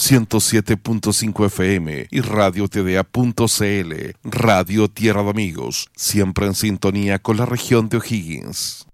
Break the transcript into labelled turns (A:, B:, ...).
A: 107.5 FM y radiotda.cl. Radio Tierra de Amigos, siempre en sintonía con la región de O'Higgins.